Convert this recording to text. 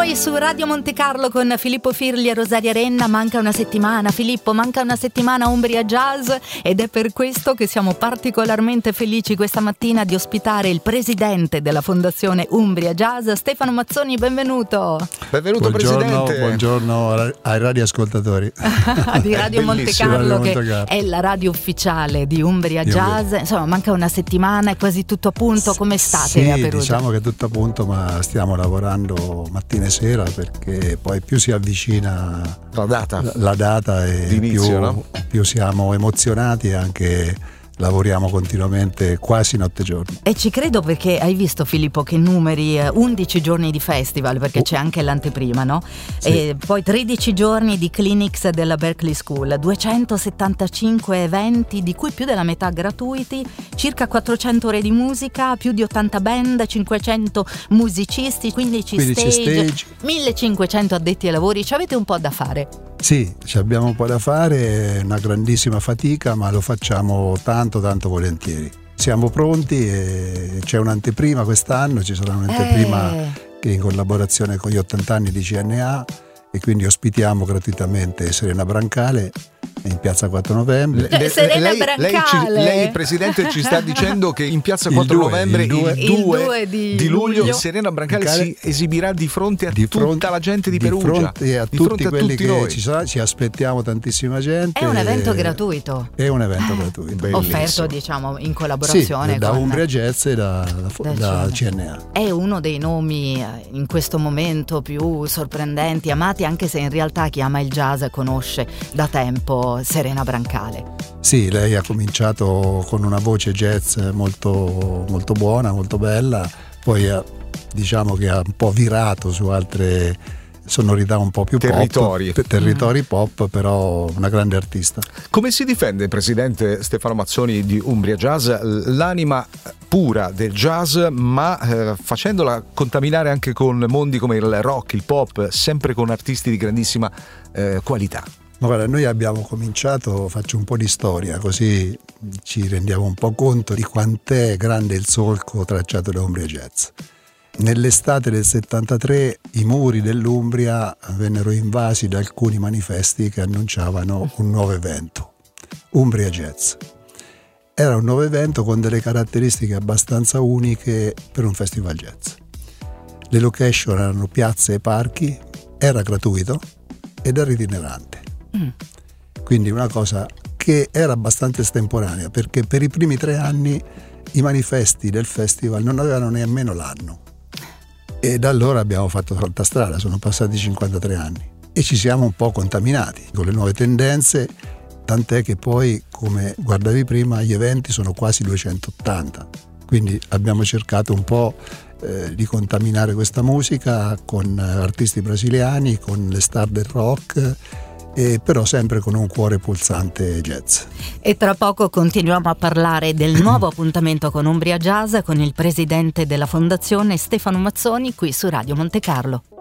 noi su Radio Monte Carlo con Filippo Firli e Rosaria Renna. Manca una settimana, Filippo, manca una settimana Umbria Jazz, ed è per questo che siamo particolarmente felici questa mattina di ospitare il presidente della Fondazione Umbria Jazz, Stefano Mazzoni. Benvenuto. Benvenuto, presidente. Buongiorno ai radioascoltatori di Radio Monte Carlo, che è la radio ufficiale di Umbria Jazz. Insomma, manca una settimana, è quasi tutto a punto. Come state a Perugia? Diciamo che è tutto a punto, ma stiamo lavorando mattina e sera, perché poi più si avvicina la data e più siamo emozionati e anche lavoriamo continuamente, quasi notte e giorno. E ci credo, perché hai visto, Filippo, che numeri, 11 giorni di festival, perché c'è anche l'anteprima, no? Sì. E poi 13 giorni di clinics della Berklee School, 275 eventi, di cui più della metà gratuiti, circa 400 ore di musica, più di 80 band, 500 musicisti, 15 stage, 1500 addetti ai lavori. Ci avete un po' da fare? Sì, ci abbiamo un po' da fare, è una grandissima fatica, ma lo facciamo tanto volentieri. Siamo pronti e c'è un'anteprima quest'anno, ci sarà un'anteprima che in collaborazione con gli 80 anni di CNA, e quindi ospitiamo gratuitamente Serena Brancale in piazza 4 novembre. Lei, presidente, ci sta dicendo che in piazza 4 novembre il 2 di luglio Serena Brancale si esibirà di fronte a tutta la gente di Perugia, di fronte a tutti quelli che noi ci aspettià tantissima gente. È un evento gratuito. È un evento gratuito, offerto, diciamo, in collaborazione da con Umbria Jazz e da CNA. È uno dei nomi in questo momento più sorprendenti, amati, anche se in realtà chi ama il jazz conosce da tempo Serena Brancale. Sì, lei ha cominciato con una voce jazz molto, molto buona, molto bella, poi diciamo che ha un po' virato su altre sonorità un po' più territori pop, però una grande artista. Come si difende, presidente Stefano Mazzoni di Umbria Jazz, l'anima pura del jazz, ma facendola contaminare anche con mondi come il rock, il pop, sempre con artisti di grandissima qualità? Ma guarda, noi abbiamo cominciato, faccio un po' di storia, così ci rendiamo un po' conto di quant'è grande il solco tracciato da Umbria Jazz. Nell'estate del 73 i muri dell'Umbria vennero invasi da alcuni manifesti che annunciavano un nuovo evento, Umbria Jazz. Era un nuovo evento con delle caratteristiche abbastanza uniche per un festival jazz. Le location erano piazze e parchi, era gratuito ed era itinerante. Quindi una cosa che era abbastanza estemporanea, perché per i primi 3 anni i manifesti del festival non avevano nemmeno l'anno. E da allora abbiamo fatto tanta strada, sono passati 53 anni e ci siamo un po' contaminati con le nuove tendenze, tant'è che poi, come guardavi prima, gli eventi sono quasi 280, quindi abbiamo cercato un po' di contaminare questa musica con artisti brasiliani, con le star del rock, però sempre con un cuore pulsante jazz. E tra poco continuiamo a parlare del nuovo appuntamento con Umbria Jazz con il presidente della Fondazione Stefano Mazzoni qui su Radio Monte Carlo.